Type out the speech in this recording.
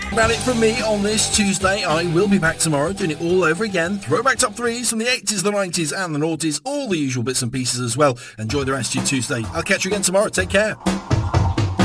About it from me on this Tuesday. I will be back tomorrow doing it all over again. Throwback top threes from the 80s, the 90s and the noughties. All the usual bits and pieces as well. Enjoy the rest of your Tuesday. I'll catch you again tomorrow. Take care.